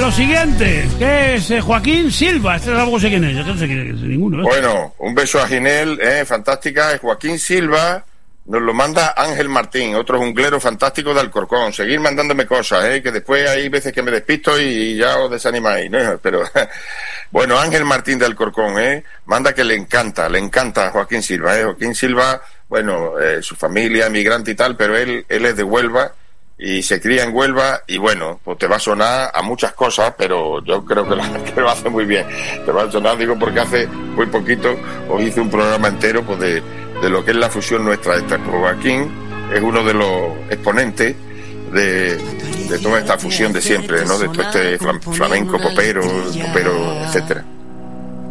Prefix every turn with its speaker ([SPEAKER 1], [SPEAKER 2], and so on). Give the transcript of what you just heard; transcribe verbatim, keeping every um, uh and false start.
[SPEAKER 1] lo siguiente, que es eh, Joaquín Silva. Este tampoco sé quién es, yo no sé quién es, ninguno. ¿eh?
[SPEAKER 2] Bueno, un beso a Ginel, eh, fantástica. Es Joaquín Silva, nos lo manda Ángel Martín, otro junglero fantástico de Alcorcón. Seguir mandándome cosas, eh, que después hay veces que me despisto y ya os desanimáis, ¿no? Pero, bueno, Ángel Martín de Alcorcón, eh, manda que le encanta, le encanta a Joaquín Silva, eh. Joaquín Silva, bueno, eh, su familia, emigrante y tal, pero él, él es de Huelva y se cría en Huelva y bueno, pues te va a sonar a muchas cosas, pero yo creo que, la, que lo hace muy bien. Te va a sonar, digo, porque hace muy poquito os hice un programa entero pues de, de lo que es la fusión nuestra esta. Joaquín es uno de los exponentes de, de toda esta fusión de siempre, ¿no? De todo este flamenco, popero, popero, etcétera.